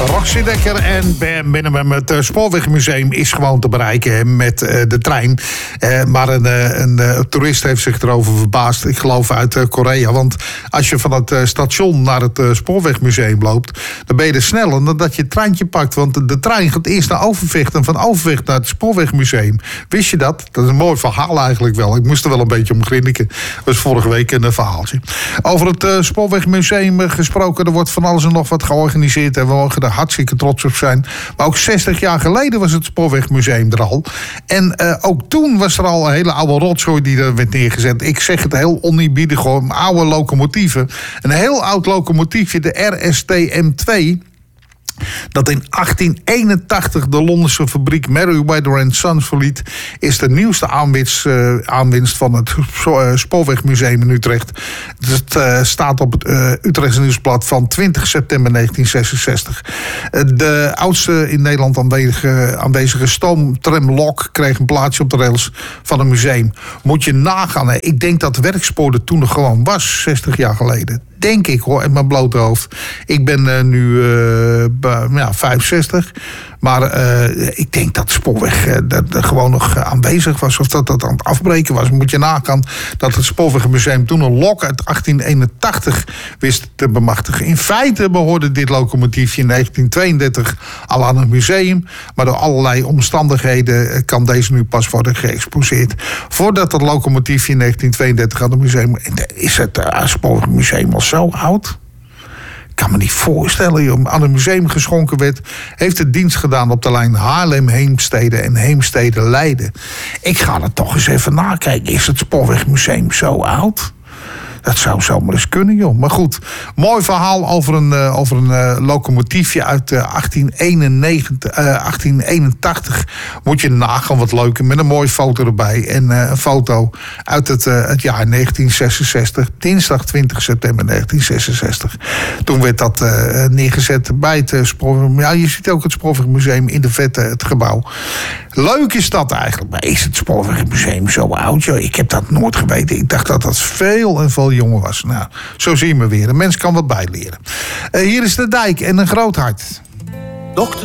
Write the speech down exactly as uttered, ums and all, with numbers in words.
Roxy Dekker en Ben Minimum. Het uh, Spoorwegmuseum is gewoon te bereiken met uh, de trein. Uh, maar een, uh, een uh, toerist heeft zich erover verbaasd. Ik geloof uit uh, Korea. Want als je van het uh, station naar het uh, Spoorwegmuseum loopt, dan ben je er sneller dan dat je het treintje pakt. Want de, de trein gaat eerst naar Overvecht en van Overvecht naar het Spoorwegmuseum. Wist je dat? Dat is een mooi verhaal eigenlijk wel. Ik moest er wel een beetje om grinniken. Dat was vorige week een uh, verhaaltje. Over het uh, Spoorwegmuseum uh, gesproken. Er wordt van alles en nog wat georganiseerd. En we mogen er hartstikke trots op zijn. Maar ook zestig jaar geleden was het Spoorwegmuseum er al. En uh, ook toen was er al een hele oude rotzooi die er werd neergezet. Ik zeg het heel oneerbiedig hoor. Oude locomotieven. Een heel oud locomotiefje, de R S T M twee. Dat in achttien eenentachtig de Londense fabriek Merriweather and Sons verliet, is de nieuwste aanwinst, uh, aanwinst van het uh, Spoorwegmuseum in Utrecht. Het uh, staat op het uh, Utrechtse Nieuwsblad van twintig september negentien zesenzestig. Uh, de oudste in Nederland aanwezige, aanwezige stoomtramlok kreeg een plaatsje op de rails van een museum. Moet je nagaan, hè? Ik denk dat werkspoor er toen nog gewoon was, zestig jaar geleden. Denk ik hoor, in mijn blote hoofd. Ik ben uh, nu uh, b- ja, vijfenzestig. Maar uh, ik denk dat de spoorweg uh, dat, dat gewoon nog uh, aanwezig was. Of dat dat aan het afbreken was. Moet je nagaan dat het Spoorwegmuseum toen een lok uit achttien eenentachtig wist te bemachtigen. In feite behoorde dit locomotiefje in negentien tweeëndertig al aan het museum. Maar door allerlei omstandigheden kan deze nu pas worden geëxposeerd. Voordat het locomotiefje in negentien tweeëndertig aan het museum... Is het uh, Spoorwegmuseum al zo oud? Ik kan me niet voorstellen, joh. Aan het museum geschonken werd, heeft het dienst gedaan op de lijn Haarlem-Heemstede en Heemstede-Leiden. Ik ga er toch eens even nakijken. Is het Spoorwegmuseum zo oud? Dat zou zomaar eens kunnen, joh. Maar goed, mooi verhaal over een, uh, over een uh, locomotiefje uit uh, achttien eenennegentig, uh, achttien eenentachtig. Moet je nagaan, wat leuk. Met een mooie foto erbij. En uh, een foto uit het, uh, het jaar negentien zesenzestig. Dinsdag twintig september negentien zesenzestig. Toen werd dat uh, neergezet bij het uh, Spoorwegmuseum. Ja, je ziet ook het Spoorwegmuseum in de vette, het gebouw. Leuk is dat eigenlijk. Maar is het Spoorwegmuseum zo oud, joh? Ik heb dat nooit geweten. Ik dacht dat dat veel en veel jonger was. Nou, zo zien we weer. Een mens kan wat bijleren. Uh, hier is de Dijk en een groot hart. Dokter